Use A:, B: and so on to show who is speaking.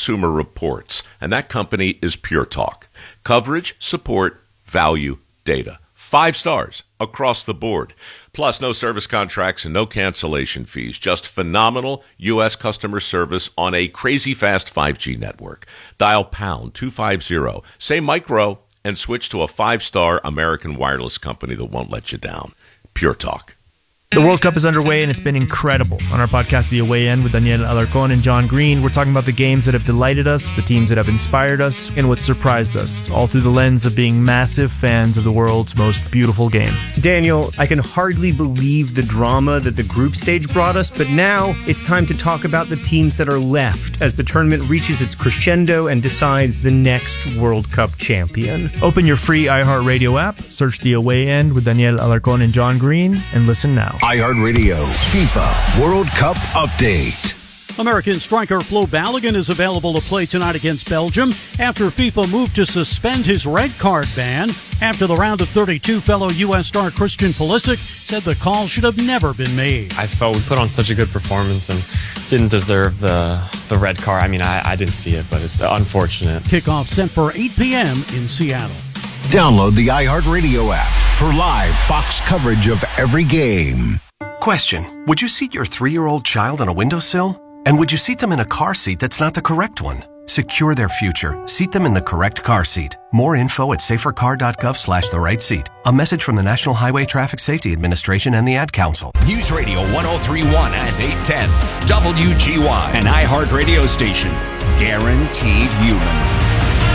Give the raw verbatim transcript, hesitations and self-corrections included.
A: Consumer Reports, and that company is Pure Talk. Coverage, support, value, data. Five stars across the board. Plus, no service contracts and no cancellation fees. Just phenomenal U S customer service on a crazy fast five G network. Dial pound two fifty, say micro, and switch to a five-star American wireless company that won't let you down. Pure Talk.
B: The World Cup is underway, and it's been incredible. On our podcast, The Away End, with Daniel Alarcón and John Green, we're talking about the games that have delighted us, the teams that have inspired us, and what surprised us, all through the lens of being massive fans of the world's most beautiful game.
C: Daniel, I can hardly believe the drama that the group stage brought us, but now it's time to talk about the teams that are left as the tournament reaches its crescendo and decides the next World Cup champion.
B: Open your free iHeartRadio app, search The Away End with Daniel Alarcón and John Green, and listen now.
D: iHeartRadio FIFA World Cup Update.
E: American striker Flo Balogun is available to play tonight against Belgium after FIFA moved to suspend his red card ban. After the round of thirty-two, fellow U S star Christian Pulisic said the call should have never been made.
F: I felt we put on such a good performance and didn't deserve the the red card. I mean, I, I didn't see it, but it's unfortunate.
E: Kickoff set for eight p.m. in Seattle.
D: Download the iHeartRadio app for live Fox coverage of every game.
G: Question. Would you seat your three-year-old child on a windowsill? And would you seat them in a car seat that's not the correct one? Secure their future. Seat them in the correct car seat. More info at safercar.gov slash the right seat. A message from the National Highway Traffic Safety Administration and the Ad Council.
H: News Radio one oh three point one and eight ten. W G Y. An iHeart radio station. Guaranteed human.